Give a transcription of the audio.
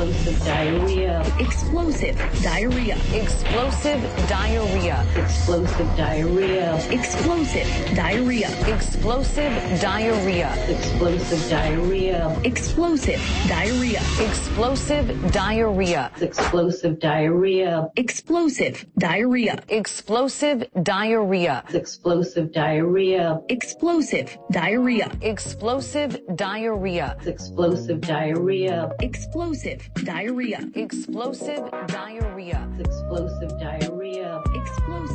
explosive diarrhea, explosive diarrhea, explosive diarrhea, explosive diarrhea, explosive diarrhea, explosive diarrhea, explosive diarrhea, explosive diarrhea, explosive diarrhea, explosive diarrhea, explosive diarrhea, explosive diarrhea, explosive diarrhea, explosive diarrhea, explosive diarrhea, explosive diarrhea, explosive diarrhea, explosive diarrhea, explosive diarrhea, explosive